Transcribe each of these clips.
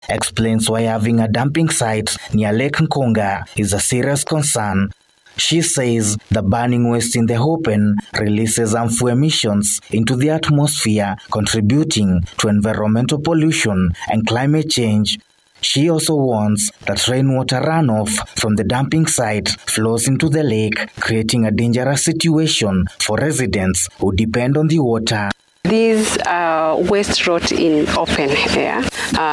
explains why having a dumping site near Lake Nkonga is a serious concern. She says the burning waste in the open releases harmful emissions into the atmosphere, contributing to environmental pollution and climate change. She also warns that rainwater runoff from the dumping site flows into the lake, creating a dangerous situation for residents who depend on the water. These waste rot in open air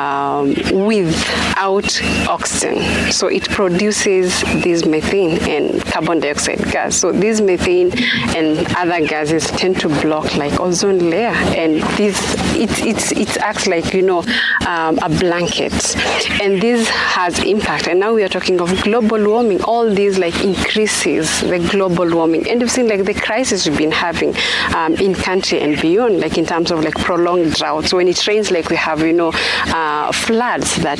without oxygen. So it produces this methane and carbon dioxide gas. So this methane and other gases tend to block like ozone layer, and it acts like a blanket, and this has impact. And now we are talking of global warming. All these like increases the global warming, and you've seen like the crisis we've been having in country and beyond, like in terms of like prolonged droughts. When it rains, like we have floods that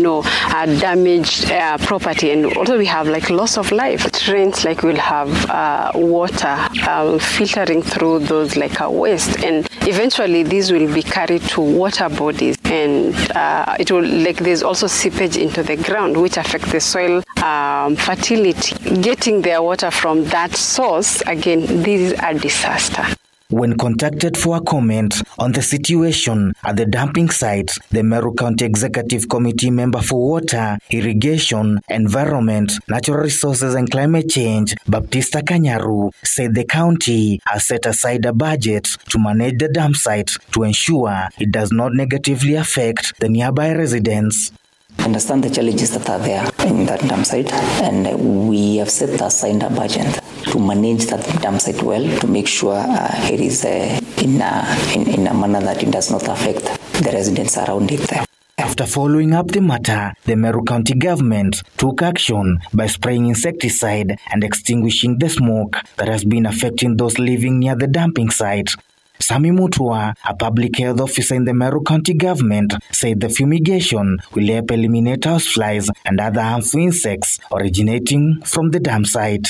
damage property, and also we have like loss of life. It rains, like we'll have water filtering through those like waste, and eventually these will be carried to water bodies, and it will there's also seepage into the ground, which affects the soil fertility. Getting their water from that source, again, this is a disaster. When contacted for a comment on the situation at the dumping site, the Meru County Executive Committee member for Water, Irrigation, Environment, Natural Resources and Climate Change, Baptista Kanyaru, said the county has set aside a budget to manage the dump site to ensure it does not negatively affect the nearby residents. Understand the challenges that are there in that dump site, and we have set aside a budget to manage that dump site well, to make sure it is in a manner that it does not affect the residents around it. After following up the matter, the Meru County government took action by spraying insecticide and extinguishing the smoke that has been affecting those living near the dumping site. Sami Mutua, a public health officer in the Meru County government, said the fumigation will help eliminate houseflies and other harmful insects originating from the dump site.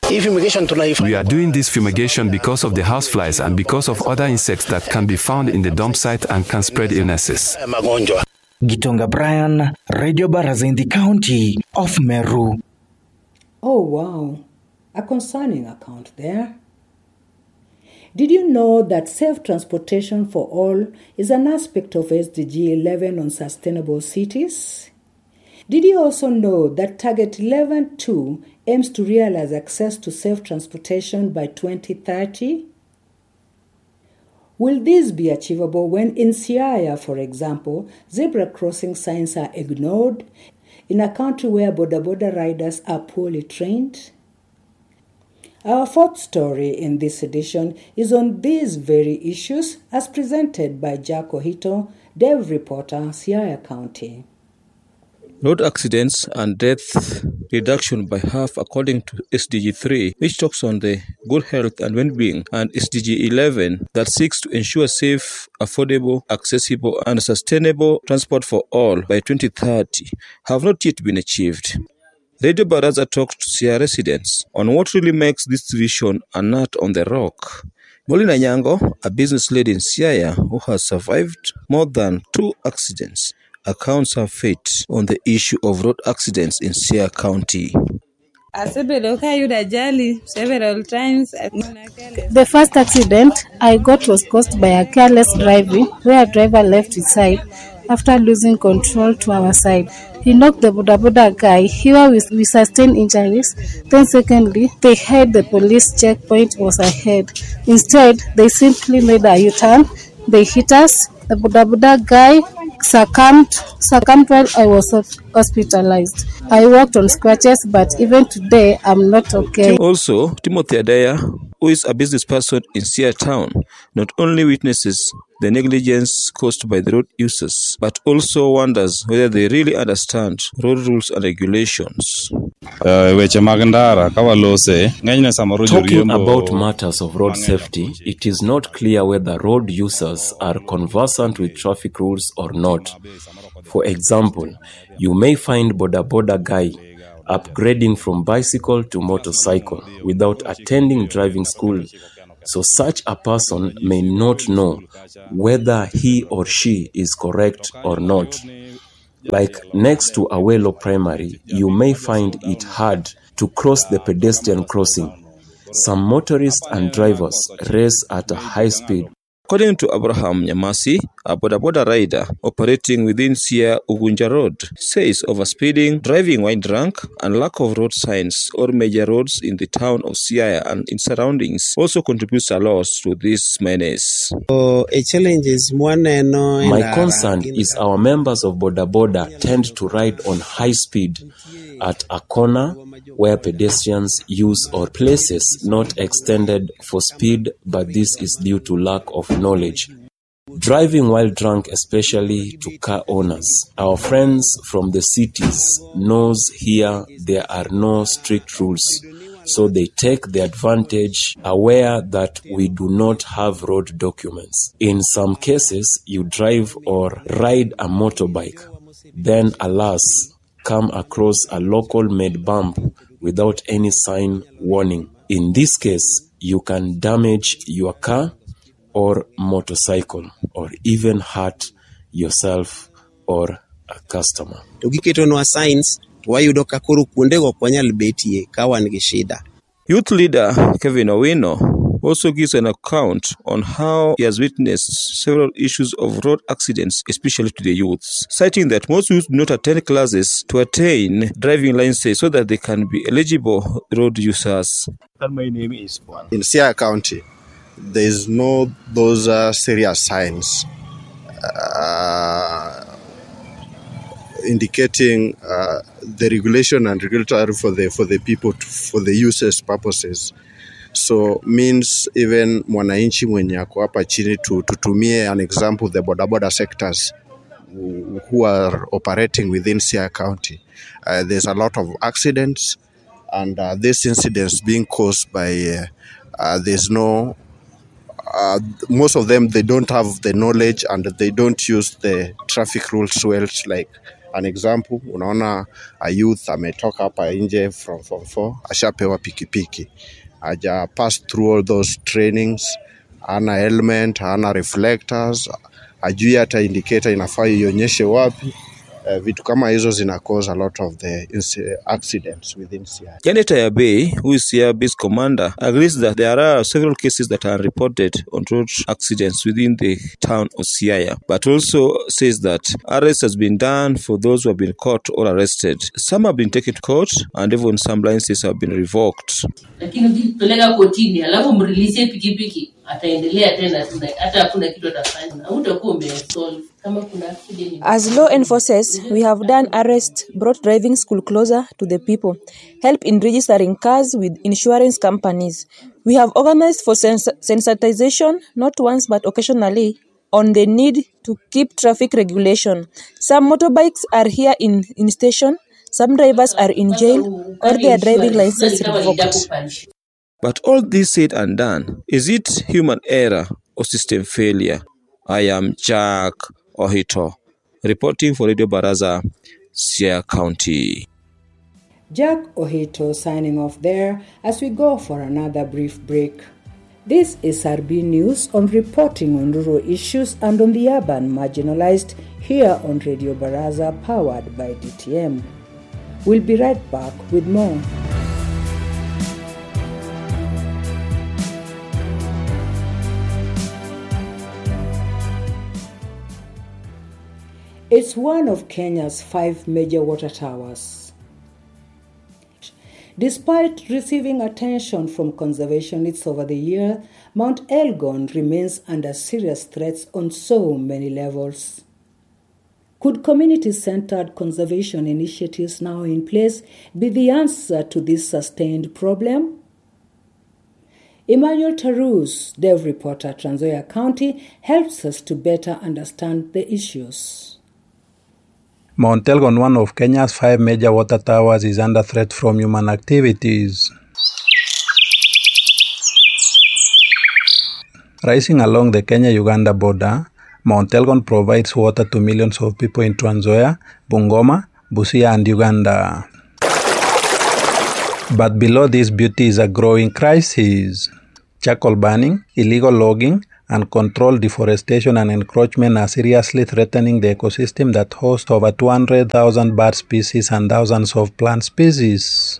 We are doing this fumigation because of the houseflies and because of other insects that can be found in the dump site and can spread illnesses. Gitonga Brian, Radio Baraza in the county of Meru. Oh wow, a concerning account there. Did you know that safe transportation for all is an aspect of SDG 11 on sustainable cities? Did you also know that Target 11.2 aims to realize access to safe transportation by 2030? Will this be achievable when in Siaya, for example, zebra crossing signs are ignored in a country where boda riders are poorly trained? Our fourth story in this edition is on these very issues as presented by Jack Ohito, Dev Reporter, Siaya County. Road accidents and death reduction by half according to SDG 3, which talks on the good health and well-being, and SDG 11 that seeks to ensure safe, affordable, accessible and sustainable transport for all by 2030 have not yet been achieved. Radio Baraza talked to Siaya residents on what really makes this vision a nut on the rock. Molina Nyango, a business lady in Siaya who has survived more than 2 accidents, accounts her fate on the issue of road accidents in Siaya County. Several times. The first accident I got was caused by a careless driving, where a driver left his side after losing control to our side. He knocked the boda guy. Here we sustained injuries. Then secondly, they heard the police checkpoint was ahead. Instead, they simply made a U-turn. They hit us. The boda guy succumbed while I was hospitalized. I worked on scratches, but even today, I'm not okay. Also, Timothy Adaya, who is a business person in Siaya town, not only witnesses the negligence caused by the road users, but also wonders whether they really understand road rules and regulations. Talking about matters of road safety, it is not clear whether road users are conversant with traffic rules or not. For example, you may find boda guy upgrading from bicycle to motorcycle without attending driving school. So such a person may not know whether he or she is correct or not. Like next to Awelo Primary, you may find it hard to cross the pedestrian crossing. Some motorists and drivers race at a high speed. According to Abraham Nyamasi, a boda rider operating within Siaya Ugunja Road, says overspeeding, driving while drunk, and lack of road signs or major roads in the town of Siaya and its surroundings also contributes a lot to this menace. My concern is our members of boda tend to ride on high speed at a corner where pedestrians use or places not extended for speed, but this is due to lack of knowledge. Driving while drunk, especially to car owners. Our friends from the cities knows here there are no strict rules, so they take the advantage aware that we do not have road documents. In some cases, you drive or ride a motorbike, then alas, come across a local-made bump without any sign warning. In this case, you can damage your car or motorcycle or even hurt yourself or a customer. Youth leader Kevin Owino also gives an account on how he has witnessed several issues of road accidents, especially to the youths, citing that most youths do not attend classes to attain driving licenses so that they can be eligible road users. My name is Juan. In Siaya County, there is no those serious signs indicating the regulation and regulatory for the people for the users purposes. So means even mwananchi mwenye ako hapa chini tutumie an example the boda sectors who are operating within Siaya County. There's a lot of accidents, and these incidents being caused by there's no most of them, they don't have the knowledge and they don't use the traffic rules well. Like an example, unaona a youth ametoka hapa nje from 4 ashapewa pikipiki, aja pass through all those trainings, ana helmet, ana reflectors, ajui hata indicator inafaa ionyeshe wapi. Vitu kama hizo zina cause a lot of the accidents within Siaya. Janet Ayabe, who is Siaya-based commander, agrees that there are several cases that are reported on road accidents within the town of Siaya, but also says that arrest has been done for those who have been caught or arrested. Some have been taken to court, and even some licenses have been revoked. As law enforcers, we have done arrests, brought driving school closer to the people, help in registering cars with insurance companies. We have organized for sensitization, not once but occasionally, on the need to keep traffic regulation. Some motorbikes are here in station, some drivers are in jail, or their driving license revoked. But all this said and done, is it human error or system failure? I am Jack Ohito, reporting for Radio Baraza, Siaya County. Jack Ohito signing off there as we go for another brief break. This is RB News on reporting on rural issues and on the urban marginalized here on Radio Baraza, powered by DTM. We'll be right back with more. It's one of Kenya's 5 major water towers. Despite receiving attention from conservationists over the year, Mount Elgon remains under serious threats on so many levels. Could community-centered conservation initiatives now in place be the answer to this sustained problem? Emmanuel Tarus, Dev reporter, Trans Nzoia County, helps us to better understand the issues. Mount Elgon, one of Kenya's 5 major water towers, is under threat from human activities. Rising along the Kenya-Uganda border, Mount Elgon provides water to millions of people in Trans Nzoia, Bungoma, Busia and Uganda. But below this beauty is a growing crisis. Charcoal burning, illegal logging, Uncontrolled deforestation and encroachment are seriously threatening the ecosystem that hosts over 200,000 bird species and thousands of plant species.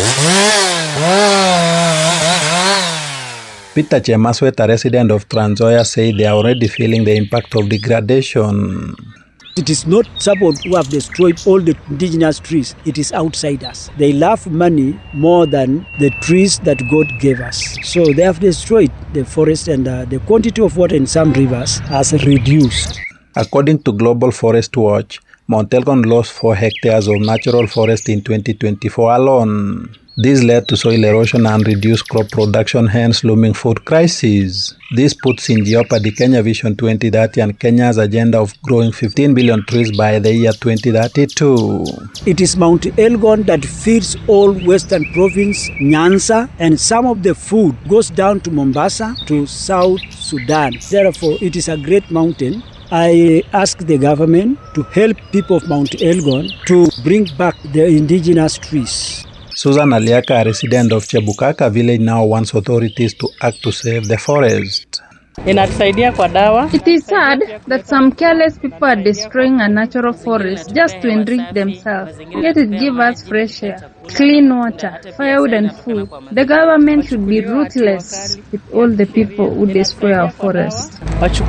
Peter Chemaswet, a resident of Trans Nzoia, said they are already feeling the impact of degradation. It is not someone who have destroyed all the indigenous trees. It is outsiders. They love money more than the trees that God gave us. So they have destroyed the forest, and the quantity of water in some rivers has reduced. According to Global Forest Watch, Mount Elgon lost 4 hectares of natural forest in 2024 alone. This led to soil erosion and reduced crop production, hence looming food crisis. This puts in jeopardy Kenya Vision 2030 and Kenya's agenda of growing 15 billion trees by the year 2032. It is Mount Elgon that feeds all Western Province, Nyanza, and some of the food goes down to Mombasa, to South Sudan. Therefore, it is a great mountain. I ask the government to help people of Mount Elgon to bring back the indigenous trees. Susan Aliaka, a resident of Chebukaka village, now wants authorities to act to save the forest. It is sad that some careless people are destroying a natural forest just to enrich themselves. Yet it gives us fresh air, clean water, firewood and food. The government should be ruthless with all the people who destroy our forests.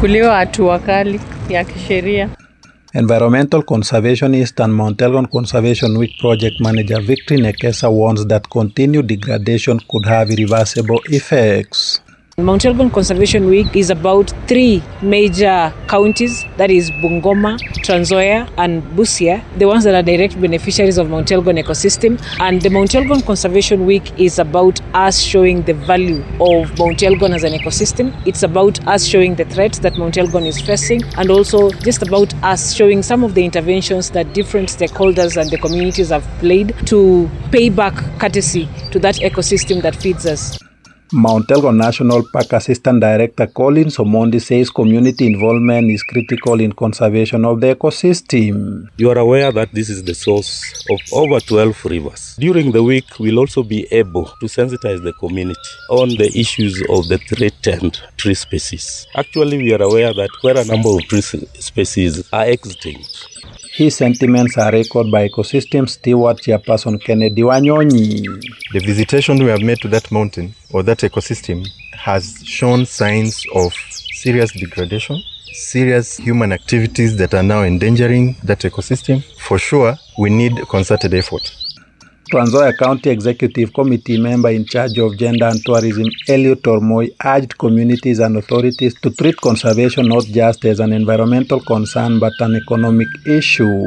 Environmental conservationist and Mount Elgon Conservation Week project manager Victory Nekesa warns that continued degradation could have irreversible effects. Mount Elgon Conservation Week is about 3 major counties, that is Bungoma, Trans Nzoia and Busia, the ones that are direct beneficiaries of Mount Elgon ecosystem. And the Mount Elgon Conservation Week is about us showing the value of Mount Elgon as an ecosystem. It's about us showing the threats that Mount Elgon is facing, and also just about us showing some of the interventions that different stakeholders and the communities have played to pay back courtesy to that ecosystem that feeds us. Mount Elgon National Park Assistant Director Colin Somondi says community involvement is critical in conservation of the ecosystem. You are aware that this is the source of over 12 rivers. During the week, we'll also be able to sensitize the community on the issues of the threatened tree species. Actually, we are aware that quite a number of tree species are extinct. His sentiments are echoed by ecosystem steward chairperson Kennedy Wanyonyi. The visitation we have made to that mountain or that ecosystem has shown signs of serious degradation, serious human activities that are now endangering that ecosystem. For sure, we need concerted effort. Trans Nzoia County Executive Committee member in charge of Gender and Tourism, Eliud Tormoy, urged communities and authorities to treat conservation not just as an environmental concern but an economic issue.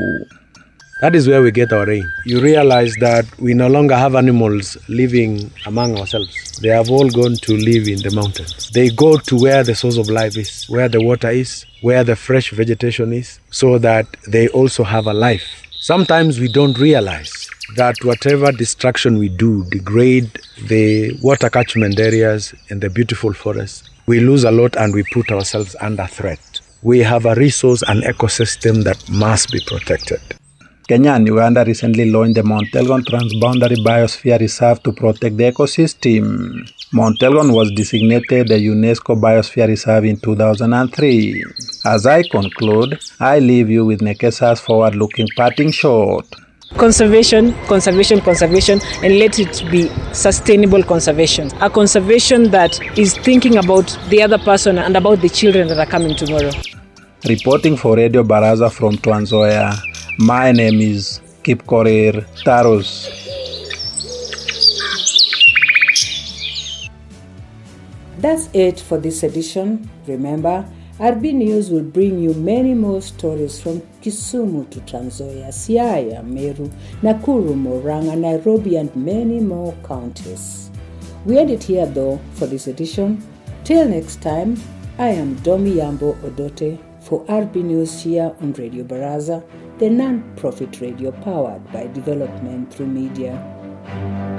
That is where we get our rain. You realize that we no longer have animals living among ourselves. They have all gone to live in the mountains. They go to where the source of life is, where the water is, where the fresh vegetation is, so that they also have a life. Sometimes we don't realize that whatever destruction we do degrade the water catchment areas and the beautiful forests. We lose a lot and we put ourselves under threat. We have a resource and ecosystem that must be protected. Kenya and Uganda recently launched the Mount Elgon Transboundary Biosphere Reserve to protect the ecosystem. Mount Elgon was designated a UNESCO Biosphere Reserve in 2003. As I conclude, I leave you with Nekesa's forward-looking parting shot. Conservation, conservation, conservation, and let it be sustainable conservation. A conservation that is thinking about the other person and about the children that are coming tomorrow. Reporting for Radio Baraza from Trans Nzoia, my name is Kipkorir Tarus. That's it for this edition. Remember, RB News will bring you many more stories from Kisumu to Trans Nzoia, Siaya, Meru, Nakuru, Murang'a, Nairobi, and many more counties. We end it here though for this edition. Till next time, I am Domi Yambo Odote for RB News here on Radio Baraza, the non-profit radio powered by development through media.